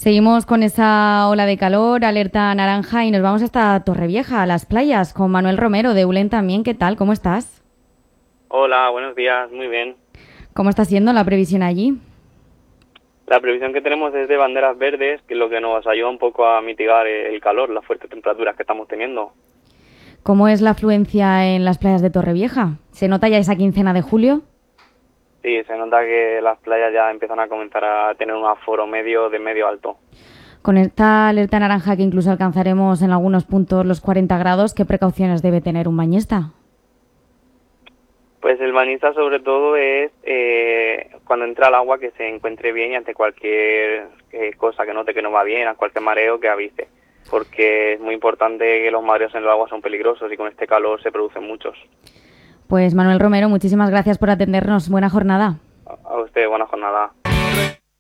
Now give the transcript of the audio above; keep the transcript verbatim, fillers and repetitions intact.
Seguimos con esa ola de calor, alerta naranja y nos vamos hasta Torrevieja, a las playas, con Manuel Romero de Ulen también. ¿Qué tal? ¿Cómo estás? Hola, buenos días, muy bien. ¿Cómo está siendo la previsión allí? La previsión que tenemos es de banderas verdes, que es lo que nos ayuda un poco a mitigar el calor, las fuertes temperaturas que estamos teniendo. ¿Cómo es la afluencia en las playas de Torrevieja? ¿Se nota ya esa quincena de julio? Sí, se nota que las playas ya empiezan a comenzar a tener un aforo medio de medio alto. Con esta alerta naranja que incluso alcanzaremos en algunos puntos los cuarenta grados, ¿qué precauciones debe tener un bañista? Pues el bañista sobre todo es eh, cuando entra al agua que se encuentre bien y ante cualquier eh, cosa que note que no va bien, a cualquier mareo que avise, porque es muy importante que los mareos en el agua son peligrosos y con este calor se producen muchos. Pues Manuel Romero, muchísimas gracias por atendernos. Buena jornada. A a usted, buena jornada.